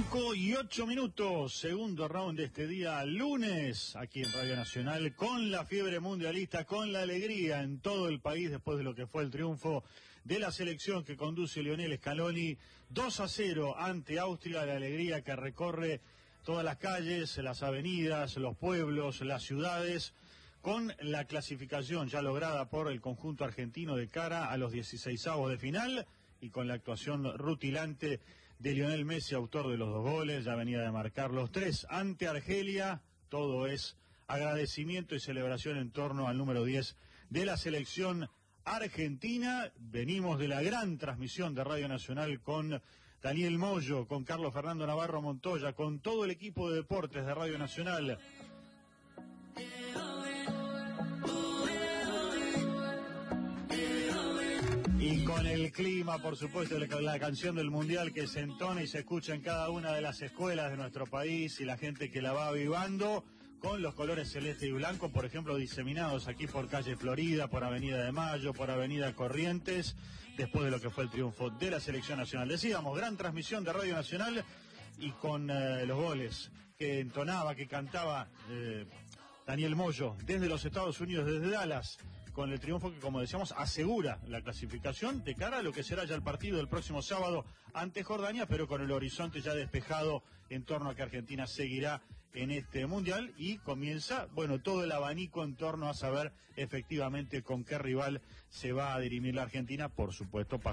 5:08, segundo round de este día lunes, aquí en Radio Nacional, con la fiebre mundialista, con la alegría en todo el país después de lo que fue el triunfo de la selección que conduce Lionel Scaloni, 2-0 ante Austria, la alegría que recorre todas las calles, las avenidas, los pueblos, las ciudades, con la clasificación ya lograda por el conjunto argentino de cara a los 16avos de final, y con la actuación rutilante de Lionel Messi, autor de los 2 goles, ya venía de marcar los 3 ante Argelia. Todo es agradecimiento y celebración en torno al número 10 de la selección argentina. Venimos de la gran transmisión de Radio Nacional con Daniel Moyo, con Carlos Fernando Navarro Montoya, con todo el equipo de deportes de Radio Nacional. Y con el clima, por supuesto, la canción del Mundial que se entona y se escucha en cada una de las escuelas de nuestro país y la gente que la va avivando, con los colores celeste y blanco, por ejemplo, diseminados aquí por calle Florida, por Avenida de Mayo, por Avenida Corrientes, después de lo que fue el triunfo de la Selección Nacional. Decíamos, gran transmisión de Radio Nacional y con los goles que entonaba, que cantaba Daniel Moyo desde los Estados Unidos, desde Dallas, con el triunfo que, como decíamos, asegura la clasificación de cara a lo que será ya el partido del próximo sábado ante Jordania, pero con el horizonte ya despejado en torno a que Argentina seguirá en este Mundial y comienza, bueno, todo el abanico en torno a saber efectivamente con qué rival se va a dirimir la Argentina, por supuesto,